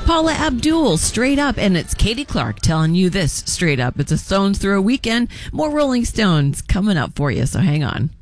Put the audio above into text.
Paula Abdul, Straight Up, and it's Katie Clark telling you this straight up. It's a Stones Throw weekend. More Rolling Stones coming up for you, so hang on.